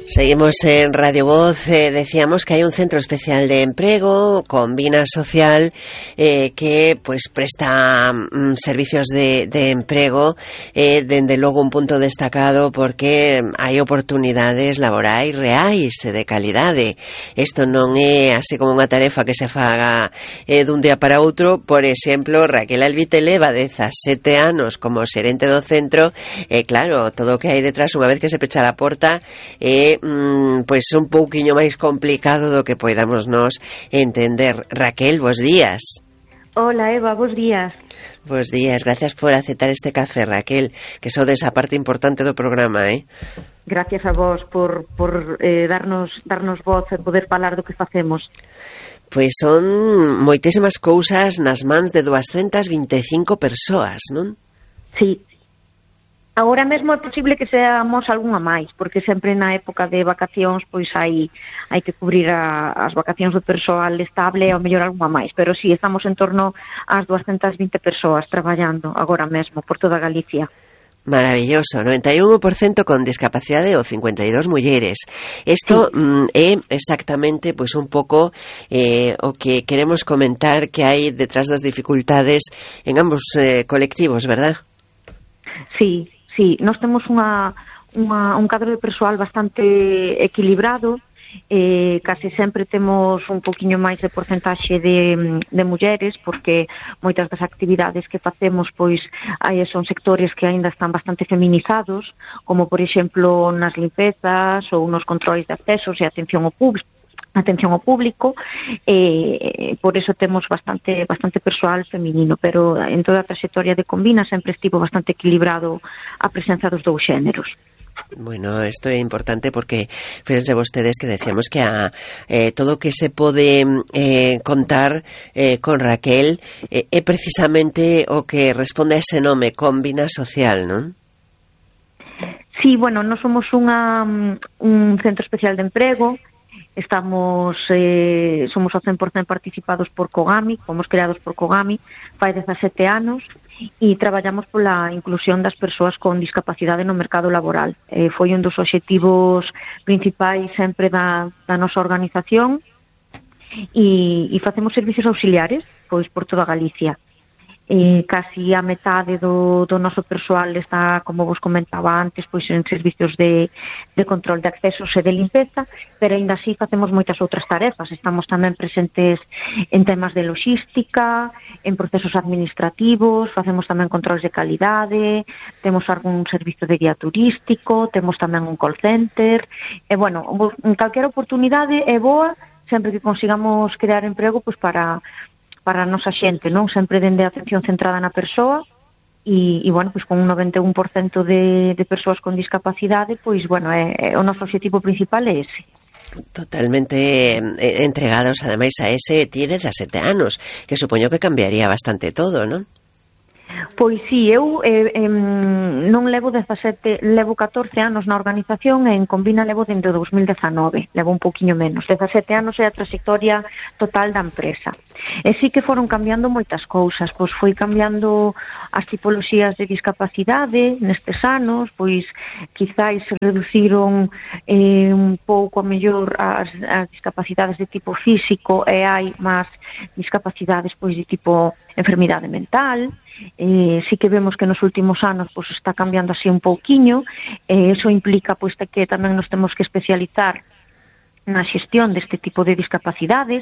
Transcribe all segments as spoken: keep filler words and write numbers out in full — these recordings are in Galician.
Seguimos en Radio Voz. Eh, decíamos que hay un centro especial de empleo, Convina Social, eh, que pues presta mm, servicios de, de emprego, eh, dende logo un punto destacado porque hai oportunidades laborais reais de calidade. Isto non é así como unha tarefa que se faga eh, dun día para outro. Por exemplo, Raquel Alvite leva dezasete anos como xerente do centro, e eh, claro, todo o que hai detrás unha vez que se pecha a porta é eh, Mm, pois un pouquiño máis complicado do que poidamos nos entender. Raquel, bos días. Hola Eva, bos días. Bos días, gracias por aceptar este café, Raquel, que sodes a parte importante do programa, eh? Gracias a vos por, por eh, darnos, darnos voz e poder falar do que facemos. Pois son moitísimas cousas nas mans de duascentas vinte e cinco persoas, non? Sí. Agora mesmo é posible que seamos algunha máis, porque sempre na época de vacacións pois hai hai que cubrir a, as vacacións do persoal estable e ao mellor algunha máis, pero sí, estamos en torno ás duascentas vinte persoas traballando agora mesmo por toda Galicia. Maravilloso, noventa e un por cento con discapacidade ou cincuenta e dos mulleres. Isto sí. mm, é exactamente pois un pouco eh, o que queremos comentar que hai detrás das dificultades en ambos eh, colectivos, verdad? Sí. Sí, nós temos unha, unha, un cadro de persoal bastante equilibrado, eh, case sempre temos un poquinho máis de porcentaxe de, de mulleres, porque moitas das actividades que facemos pois aí son sectores que aínda están bastante feminizados, como por exemplo nas limpezas ou nos controles de accesos e atención ao público. atención ao público, eh, por eso temos bastante bastante persoal feminino, pero en toda a trayectoria de Convina sempre estivo bastante equilibrado a presenza dos dous xéneros. Bueno, isto é importante porque fíjense vostedes que decíamos que a, eh, todo o que se pode eh, contar eh, con Raquel eh, é precisamente o que responde a ese nome, Convina Social, non? Sí, bueno, nós somos unha, un centro especial de emprego. Estamos, eh, somos ao cen por cento participados por Cogami, fomos creados por Cogami fai dezasete anos e traballamos pola inclusión das persoas con discapacidade no mercado laboral. Eh, foi un dos obxectivos principais sempre da, da nosa organización e, e facemos servicios auxiliares pois por toda Galicia. Eh, casi a metade do, do noso persoal está, como vos comentaba antes, pois en servicios de, de control de accesos e de limpeza, pero ainda así facemos moitas outras tarefas. Estamos tamén presentes en temas de logística, en procesos administrativos, facemos tamén controles de calidade, temos algún servicio de guía turístico, temos tamén un call center, e bueno, en calquera oportunidade é boa, sempre que consigamos crear emprego pois para para a nosa xente, non? Sempre dende a atención centrada na persoa e, e bueno, pois con un noventa e un por cento de, de persoas con discapacidade, pois, bueno, é, é, o noso obxectivo principal é ese. Totalmente eh, entregados, ademais, a ese ti dezasete anos, que supoño que cambiaría bastante todo, non? Pois sí, eu eh, eh, non levo dezasete, levo catorce anos na organización e en Convina levo dende o dos mil dezanove, levo un poquinho menos. dezasete anos é a trayectoria total da empresa. E sí que foron cambiando moitas cousas, pois foi cambiando as tipoloxías de discapacidade nestes anos, pois quizáis se reduciron eh, un pouco a mellor as, as discapacidades de tipo físico e hai máis discapacidades pois de tipo enfermidade mental. Eh, sí que vemos que nos últimos anos pois está cambiando así un pouquiño, e eh, eso implica pois que tamén nos temos que especializar na xestión deste tipo de discapacidades,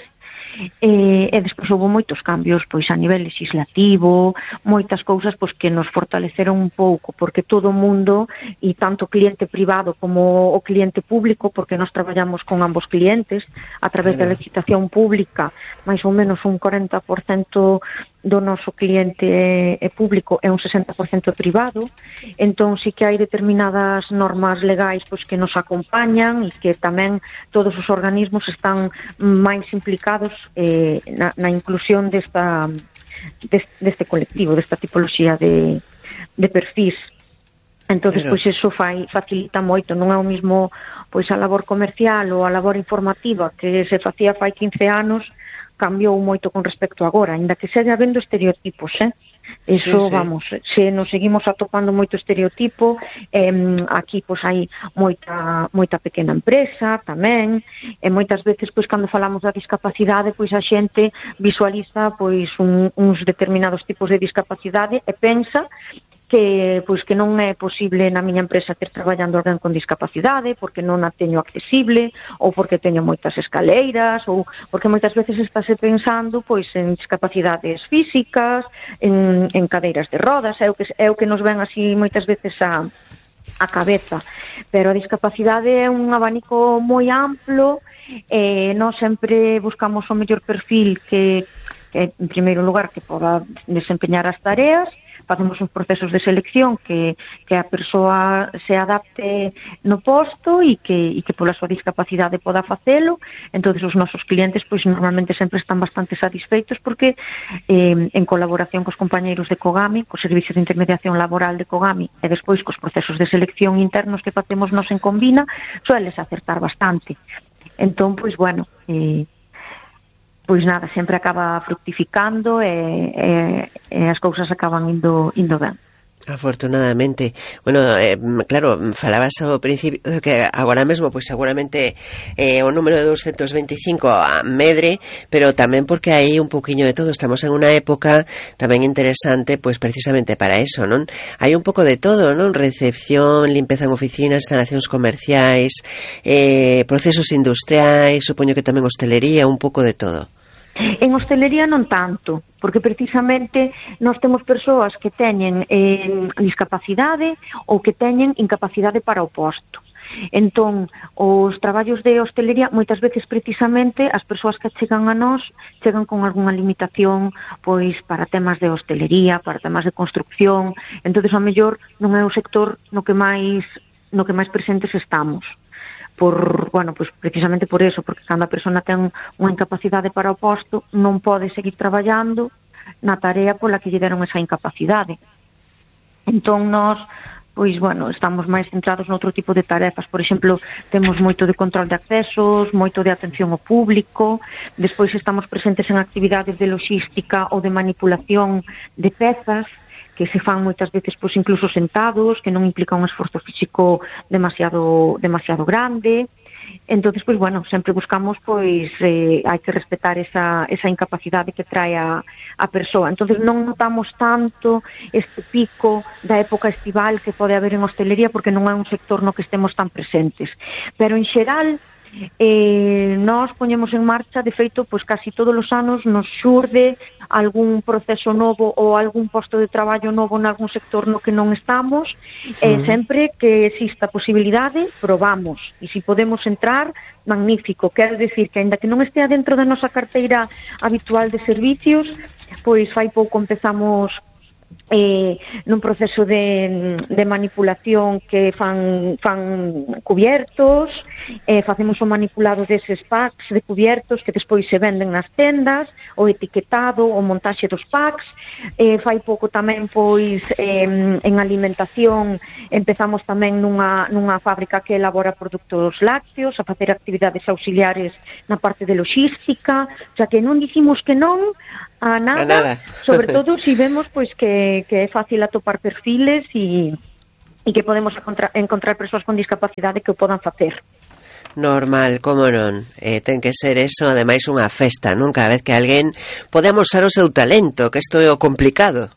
e, e despois houve moitos cambios pois a nivel legislativo, moitas cousas pois que nos fortaleceron un pouco, porque todo o mundo, e tanto o cliente privado como o cliente público, porque nós traballamos con ambos clientes a través da licitación pública, máis ou menos un corenta por cento do noso cliente é público e un sesenta por cento privado, entón sí que hai determinadas normas legais pois que nos acompañan e que tamén todos os organismos están máis implicados eh, na, na inclusión desta, deste, deste colectivo, desta tipoloxía de, de perfis. Entonces, claro, pois eso fai, facilita moito, non é o mismo pois a labor comercial ou a labor informativa que se facía fai quince anos, cambiou moito con respecto a agora, ainda que segue habendo estereotipos, eh? Eso, sí, sí. vamos, se nos seguimos atopando moito estereotipo, eh, aquí pois hai moita moita pequena empresa tamén, e moitas veces pois cando falamos da discapacidade, pois a xente visualiza pois un, uns determinados tipos de discapacidade e pensa que pois que non é posible na miña empresa ter traballando alguén con discapacidade porque non a teño accesible ou porque teño moitas escaleiras ou porque moitas veces estáse pensando pois en discapacidades físicas, en, en cadeiras de rodas, é o, que, é o que nos ven así moitas veces a, a cabeza, pero a discapacidade é un abanico moi amplo e nós sempre buscamos o mellor perfil que, que en primeiro lugar que poda desempeñar as tareas. Facemos uns procesos de selección que, que a persoa se adapte no posto e que, e que pola súa discapacidade poda facelo. Entón, os nosos clientes pois normalmente sempre están bastante satisfeitos porque eh, en colaboración cos compañeiros de Cogami, co Servicio de Intermediación Laboral de Cogami e despois cos procesos de selección internos que facemos nos en Convina, sueles acertar bastante. Entón, pois, bueno, eh, pois nada, sempre acaba fructificando e, e, e as cousas acaban indo, indo ben. Afortunadamente. Bueno, eh, claro, falabas ao principio que agora mesmo, pois seguramente eh, o número de doscientos veinticinco a medre, pero tamén porque hai un poquinho de todo. Estamos en unha época tamén interesante, pois precisamente para eso, non? Hai un pouco de todo, non? Recepción, limpeza en oficinas, instalacións comerciais, eh, procesos industriais, supoño que tamén hostelería, un pouco de todo. En hostelería non tanto, porque precisamente nós temos persoas que teñen eh, discapacidade ou que teñen incapacidade para o posto. Entón, os traballos de hostelería, moitas veces precisamente as persoas que chegan a nós chegan con algunha limitación pois para temas de hostelería, para temas de construcción. Entón, ao mellor non é o sector no que máis no que máis presentes estamos. Por, bueno, pues precisamente por eso, porque cando a persona ten unha incapacidade para o posto, non pode seguir traballando na tarea pola que lle deron esa incapacidade. Entón, nós, pois, bueno, estamos máis centrados noutro tipo de tarefas. Por exemplo, temos moito de control de accesos, moito de atención ao público, despois estamos presentes en actividades de logística ou de manipulación de pezas, que se fan moitas veces pois incluso sentados, que non implica un esforzo físico demasiado demasiado grande. Entonces, pois bueno, sempre buscamos pois eh, hai que respetar esa esa incapacidade que trae a a persoa. Entonces non notamos tanto este pico da época estival que pode haber en hostelería porque non é un sector no que estemos tan presentes. Pero en xeral eh, nós poñemos en marcha, de feito, pois casi todos os anos nos xurde algún proceso novo ou algún posto de traballo novo en algún sector no que non estamos, e uh-huh. sempre que exista posibilidade, probamos, e se podemos entrar, magnífico. Quero decir que, aínda que non estea dentro da nosa carteira habitual de servicios, pois fai pouco empezamos eh, nun proceso de, de manipulación que fan, fan cubiertos, eh, facemos o manipulado deses packs de cubiertos que despois se venden nas tendas, o etiquetado, o montaxe dos packs. Eh, fai pouco tamén pois eh, en alimentación empezamos tamén nunha, nunha fábrica que elabora produtos lácteos, a facer actividades auxiliares na parte de logística, o sea que non dicimos que non a nada, a nada. Sobre todo si vemos pois que, que é fácil atopar perfiles e, e que podemos encontrar, encontrar persoas con discapacidade que o podan facer. Normal, como non? Eh, ten que ser eso, ademais unha festa, non? Cada vez que alguén pode amosar o seu talento, que isto é o complicado.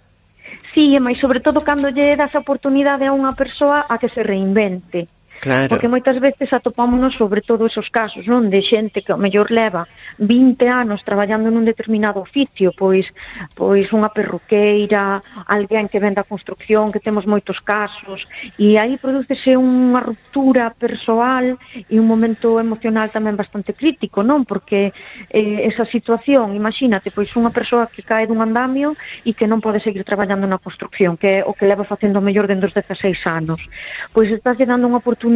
Sí, mas sobre todo cando lle das a oportunidade a unha persoa a que se reinvente. Claro. Porque moitas veces atopámonos sobre todo esos casos, non? De xente que ao mellor leva vinte anos traballando nun determinado oficio, pois pois unha perruqueira, alguén que venda a construcción, que temos moitos casos, e aí prodúcese unha ruptura persoal e un momento emocional tamén bastante crítico, non? Porque eh, esa situación, imagínate, pois unha persoa que cae dun andamio e que non pode seguir traballando na construcción, que é o que leva facendo mellor dende os dezaseis anos. Pois estás lle dando unha oportunidade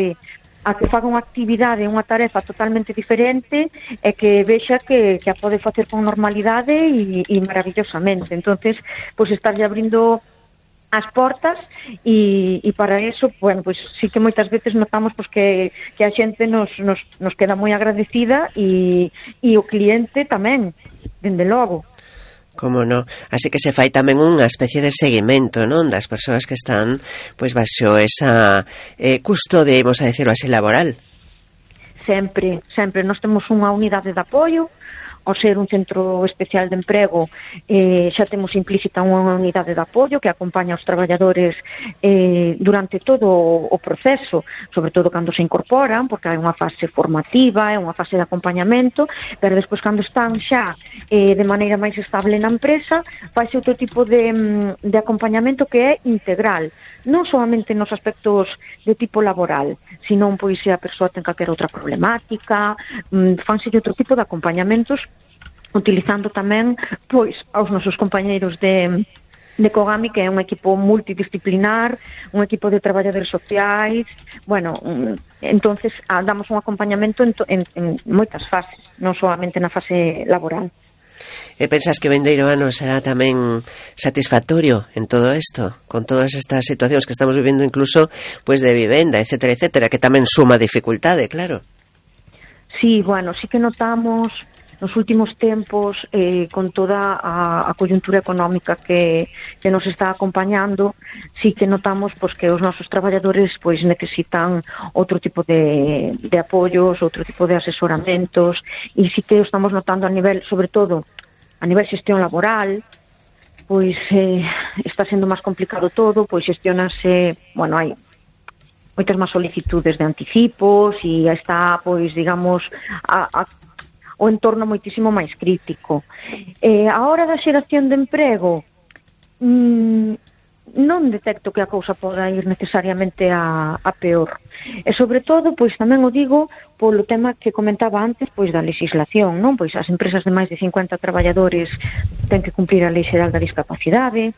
a que faga unha actividade, unha tarefa totalmente diferente e que vexa que, que a pode facer con normalidade e, e maravillosamente. Entonces, pois estarlle abrindo as portas e, e para eso, bueno, pois sí que moitas veces notamos pois que, que a xente nos, nos, nos queda moi agradecida e, e o cliente tamén, dende logo. Como no. Así que se fai tamén unha especie de seguimento, non, das persoas que están pois baixo esa eh, custodia, imos a decirlo así, laboral. Sempre, sempre. Nós temos unha unidade de apoio. Ao ser un centro especial de emprego, eh, xa temos implícita unha unidade de apoio que acompaña aos traballadores eh, durante todo o proceso, sobre todo cando se incorporan, porque hai unha fase formativa, é unha fase de acompañamento, pero despois cando están xa eh, de maneira máis estable na empresa, faise outro tipo de, de acompañamento que é integral, non solamente nos aspectos de tipo laboral, senón pois se a persoa ten calquera outra problemática, mm, fanse de outro tipo de acompañamentos, utilizando tamén pois aos nosos compañeiros de, de Cogami, que é un equipo multidisciplinar, un equipo de traballadores sociais. Bueno, entonces damos un acompañamento en, en, en moitas fases, non solamente na fase laboral. E pensas que o vindeiro ano será tamén satisfactorio en todo isto, con todas estas situacións que estamos vivindo, incluso pois de vivenda, etcétera, etcétera, que tamén suma dificultade, claro. Sí, bueno, sí que notamos nos últimos tempos, eh, con toda a, a coyuntura económica que, que nos está acompañando, sí que notamos pues, que os nosos traballadores pues, necesitan outro tipo de, de apoios, outro tipo de asesoramentos, e sí que o estamos notando a nivel, sobre todo, a nivel xestión laboral, pois eh, está sendo máis complicado todo, pois xestionase, bueno, hai moitas máis solicitudes de anticipos e está, pois, digamos, a, a o entorno moitísimo máis crítico. Eh, a hora da xeración de emprego, mmm, non detecto que a cousa poda ir necesariamente a, a peor. E sobre todo, pois tamén o digo polo tema que comentaba antes, pois da legislación, non? Pois as empresas de máis de cincuenta traballadores ten que cumprir a Lei Xeral da Discapacidade.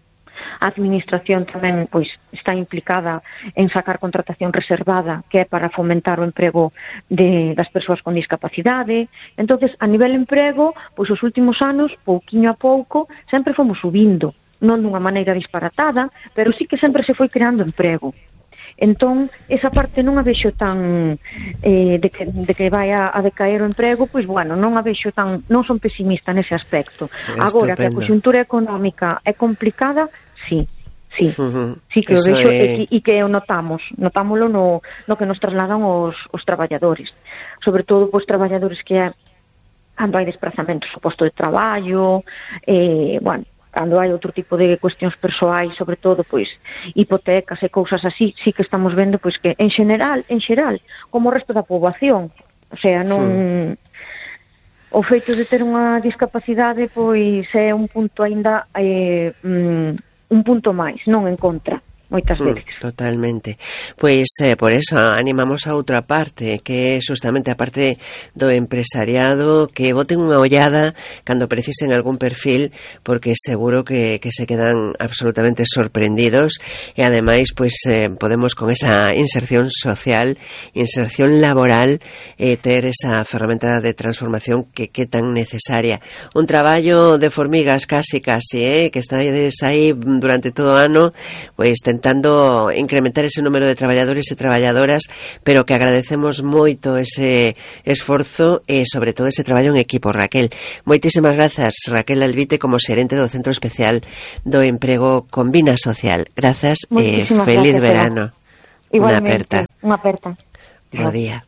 A administración tamén pois está implicada en sacar contratación reservada, que é para fomentar o emprego de, das persoas con discapacidade. Entonces, a nivel emprego, pois os últimos anos, pouquiño a pouco, sempre fomos subindo, non dunha maneira disparatada, pero sí que sempre se foi creando emprego. Entón, esa parte non a vexo tan eh, de, que, de que vai a, a decaer o emprego, pois bueno, non a vexo tan, non son pesimista nese aspecto. Estupendo. Agora que a conxuntura económica é complicada, sí, sí, uh-huh. sí que o vexo é... e, e que o notamos, notámolo no, no que nos trasladan os, os traballadores, sobre todo pois traballadores que é, cando hai desplazamentos ao posto de traballo, eh, bueno, cando hai outro tipo de cuestións persoais, sobre todo, pois, hipotecas e cousas así, sí que estamos vendo, pois, que en xeral, en xeral, como o resto da poboación, o sea, non... Sí. O feito de ter unha discapacidade, pois, é un punto aínda, eh, un punto máis, non en contra. Moitas veces. Mm, totalmente. Pois eh, por eso animamos a outra parte, que é justamente a parte do empresariado, que boten unha ollada cando precisen algún perfil, porque seguro que, que se quedan absolutamente sorprendidos, e ademais pois eh, podemos con esa inserción social, inserción laboral, eh, ter esa ferramenta de transformación que que tan necesaria. Un traballo de formigas casi casi, eh, que estáis aí durante todo o ano, pois ten intentando incrementar ese número de traballadores e traballadoras, pero que agradecemos moito ese esforzo e sobre todo ese traballo en equipo. Raquel, moitísimas grazas, Raquel Alvite, como xerente do Centro Especial do Emprego Convina Social. Grazas e feliz gracias, verano. Igualmente, unha aperta. Unha aperta. Bo día.